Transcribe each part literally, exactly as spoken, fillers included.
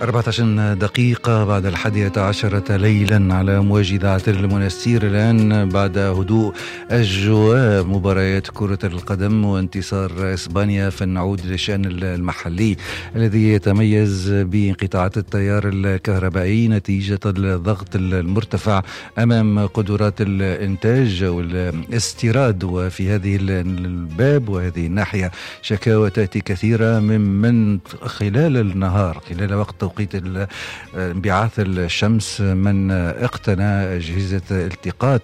أربعة عشر دقيقة بعد الحادية عشرة ليلا على أمواج إذاعة المنستير. الآن بعد هدوء أجواء مباريات كرة القدم وانتصار إسبانيا، فنعود للشأن المحلي الذي يتميز بانقطاعات التيار الكهربائي نتيجة الضغط المرتفع أمام قدرات الإنتاج والاستيراد. وفي هذه الباب وهذه الناحية شكاوى تأتي كثيرة ممن خلال النهار خلال وقت توقيت انبعاث الشمس من اقتنى أجهزة التقاط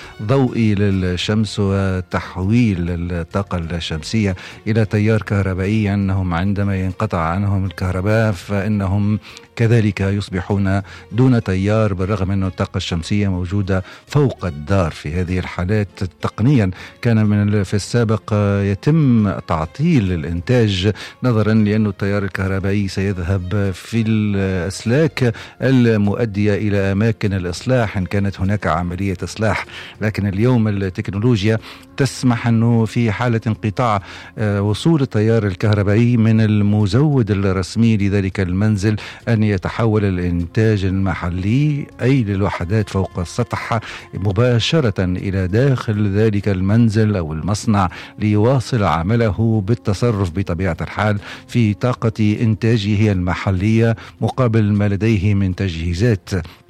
ضوئي للشمس وتحويل الطاقة الشمسية إلى تيار كهربائي، أنهم عندما ينقطع عنهم الكهرباء فإنهم كذلك يصبحون دون تيار، بالرغم أن الطاقة الشمسية موجودة فوق الدار. في هذه الحالات تقنيا كان من في السابق يتم تعطيل الإنتاج نظرا لأن التيار الكهربائي سيذهب في الأسلاك المؤدية إلى أماكن الإصلاح إن كانت هناك عملية إصلاح. لكن اليوم التكنولوجيا تسمح أنه في حالة انقطاع وصول التيار الكهربائي من المزود الرسمي لذلك المنزل أن يتحول الإنتاج المحلي أي للوحدات فوق السطح مباشرة إلى داخل ذلك المنزل أو المصنع ليواصل عمله بالتصرف بطبيعة الحال في طاقة إنتاجه المحلية مقابل ما لديه من تجهيزات.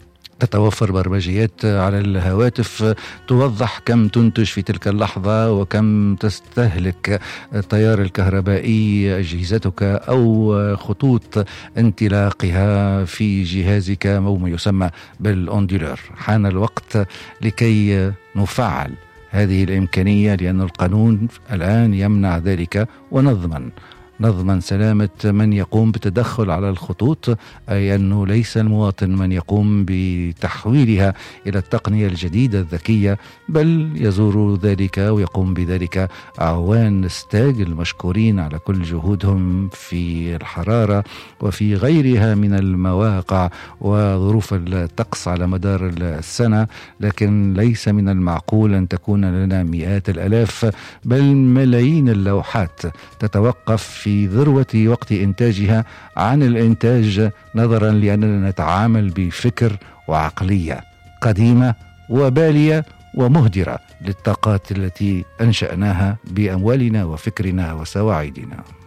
تتوفر برمجيات على الهواتف توضح كم تنتج في تلك اللحظة وكم تستهلك التيار الكهربائي أجهزتك أو خطوط انطلاقها في جهازك أو ما يسمى بالأونديلر. حان الوقت لكي نفعل هذه الإمكانية لأن القانون الآن يمنع ذلك، ونضمن نضمن سلامة من يقوم بالتدخل على الخطوط، أي أنه ليس المواطن من يقوم بتحويلها إلى التقنية الجديدة الذكية، بل يزور ذلك ويقوم بذلك أعوان ستاج المشكورين على كل جهودهم في الحرارة وفي غيرها من المواقع وظروف الطقس على مدار السنة. لكن ليس من المعقول أن تكون لنا مئات الآلاف بل ملايين اللوحات تتوقف في ذروة وقت إنتاجها عن الإنتاج، نظرا لأننا نتعامل بفكر وعقلية قديمة وبالية ومهدرة للطاقات التي أنشأناها بأموالنا وفكرنا وسواعدنا.